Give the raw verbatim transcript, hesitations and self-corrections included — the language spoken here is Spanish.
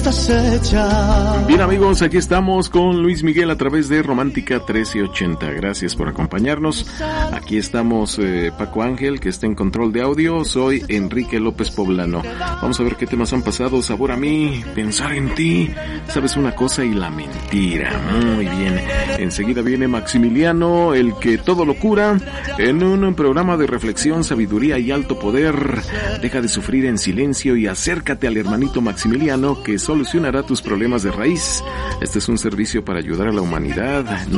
Bien, amigos, aquí estamos con Luis Miguel a través de Romántica trece ochenta. Gracias por acompañarnos. Aquí estamos eh, Paco Ángel, que está en control de audio. Soy Enrique López Poblano. Vamos a ver qué temas han pasado. Sabor a mí, pensar en ti, sabes una cosa y la mentira. Muy bien. Enseguida viene Maximiliano, el que todo lo cura, en un programa de reflexión, sabiduría y alto poder. Deja de sufrir en silencio y acércate al hermanito Maximiliano, que solucionará tus problemas de raíz. Este es un servicio para ayudar a la humanidad. No